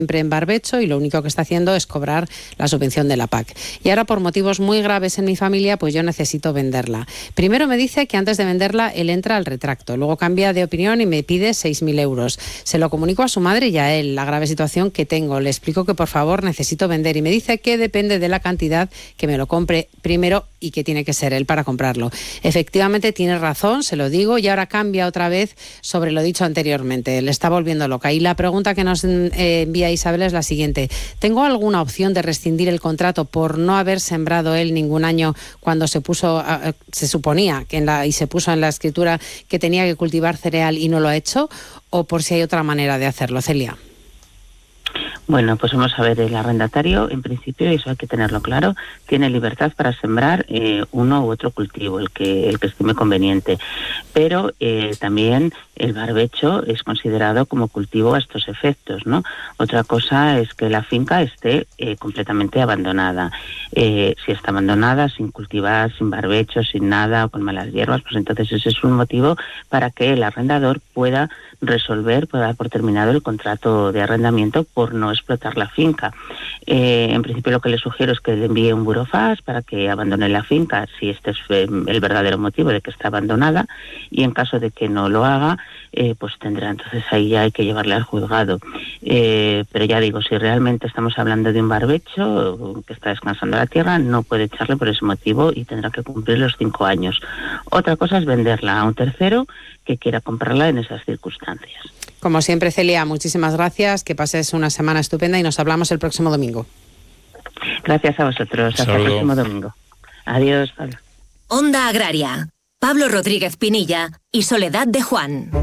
siempre en barbecho y lo único que está haciendo es cobrar la subvención de la PAC. Y ahora, por motivos muy graves en mi familia, pues yo necesito venderla. Primero me dice que antes de venderla él entra al retracto, luego cambia de opinión y me pide 6.000 euros. Se lo comunico a su madre y a él, la grave situación que tengo. Le explico que por favor necesito vender y me dice que depende de la cantidad que me lo compre primero y que tiene que ser él para comprarlo. Efectivamente tiene razón, se lo digo, y ahora cambia otra vez sobre lo dicho anteriormente. Le está volviendo loca. Y la pregunta que nos envía Isabel es la siguiente: ¿tengo alguna opción de rescindir el contrato por no haber sembrado él ningún año cuando se suponía que y se puso en la escritura que tenía que cultivar cereal y no lo ha hecho? ¿O por si hay otra manera de hacerlo, Celia? Bueno, pues vamos a ver, el arrendatario, en principio, y eso hay que tenerlo claro, tiene libertad para sembrar uno u otro cultivo, el que estime conveniente. Pero también el barbecho es considerado como cultivo a estos efectos, ¿no? Otra cosa es que la finca esté completamente abandonada. Si está abandonada, sin cultivar, sin barbecho, sin nada, con malas hierbas, pues entonces ese es un motivo para que el arrendador pueda dar por terminado el contrato de arrendamiento por no explotar la finca. En principio lo que le sugiero es que le envíe un burofax para que abandone la finca si este es el verdadero motivo de que está abandonada, y en caso de que no lo haga, pues entonces ahí ya hay que llevarle al juzgado. Pero ya digo, si realmente estamos hablando de un barbecho que está descansando la tierra, no puede echarle por ese motivo y tendrá que cumplir los 5 años. Otra cosa es venderla a un tercero que quiera comprarla en esas circunstancias. Como siempre, Celia, muchísimas gracias, que pases una semana estupenda y nos hablamos el próximo domingo. Gracias a vosotros, hasta el próximo domingo. Adiós, Pablo. Onda Agraria, Pablo Rodríguez Pinilla y Soledad de Juan.